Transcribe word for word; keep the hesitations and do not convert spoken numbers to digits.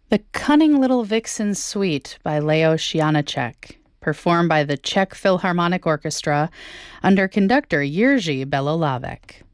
The Cunning Little Vixen Suite by Leos Janáček, performed by the Czech Philharmonic Orchestra under conductor Jiří Belohlávek.